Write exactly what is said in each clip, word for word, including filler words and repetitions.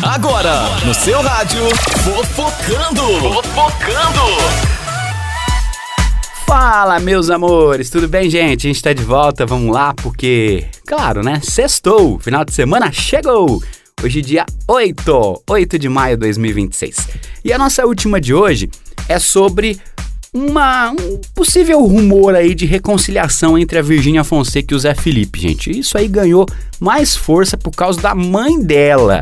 Agora, no seu rádio, Fofocando. Fofocando. Fala, meus amores, tudo bem, gente? A gente tá de volta, vamos lá, porque, claro, né? Sextou, final de semana chegou! Hoje dia oito, oito de maio de dois mil e vinte e seis. E a nossa última de hoje é sobre uma, um possível rumor aí de reconciliação entre a Virgínia Fonseca e o Zé Felipe, gente. Isso aí ganhou mais força por causa da mãe dela.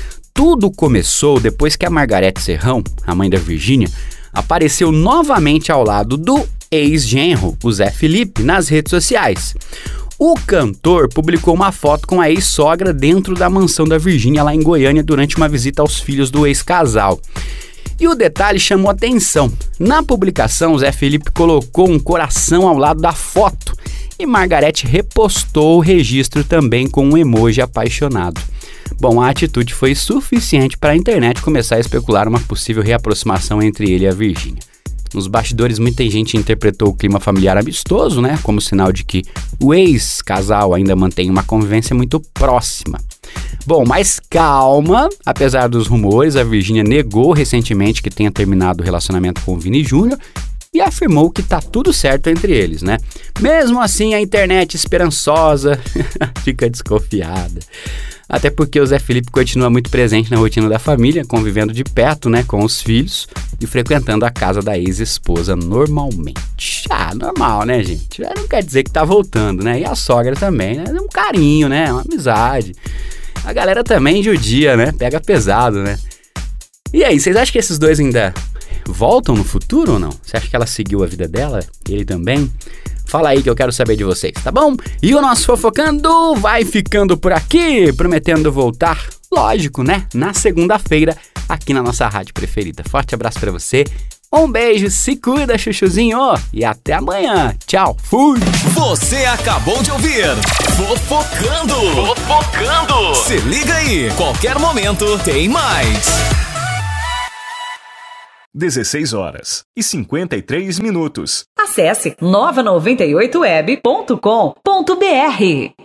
Tudo começou depois que a Margarete Serrão, a mãe da Virgínia, apareceu novamente ao lado do ex-genro, o Zé Felipe, nas redes sociais. O cantor publicou uma foto com a ex-sogra dentro da mansão da Virgínia lá em Goiânia durante uma visita aos filhos do ex-casal. E o detalhe chamou atenção. Na publicação, o Zé Felipe colocou um coração ao lado da foto e Margarete repostou o registro também com um emoji apaixonado. Bom, a atitude foi suficiente para a internet começar a especular uma possível reaproximação entre ele e a Virgínia. Nos bastidores, muita gente interpretou o clima familiar amistoso, né, como sinal de que o ex-casal ainda mantém uma convivência muito próxima. Bom, mas calma, apesar dos rumores, a Virgínia negou recentemente que tenha terminado o relacionamento com o Vini Júnior e afirmou que tá tudo certo entre eles, né? Mesmo assim, a internet esperançosa fica desconfiada. Até porque o Zé Felipe continua muito presente na rotina da família, convivendo de perto, né, com os filhos e frequentando a casa da ex-esposa normalmente. Ah, normal, né, gente? Não quer dizer que tá voltando, né? E a sogra também, né? Um carinho, né? Uma amizade. A galera também judia, né? Pega pesado, né? E aí, vocês acham que esses dois ainda voltam no futuro ou não? Você acha que ela seguiu a vida dela? Ele também? Fala aí que eu quero saber de vocês, tá bom? E o nosso Fofocando vai ficando por aqui, prometendo voltar, lógico, né? Na segunda-feira, aqui na nossa rádio preferida. Forte abraço pra você, um beijo, se cuida, chuchuzinho, e até amanhã. Tchau, fui! Você acabou de ouvir Fofocando. Fofocando. Se liga aí, qualquer momento tem mais. dezesseis horas e cinquenta e três minutos. Acesse nova noventa e oito web ponto com ponto br.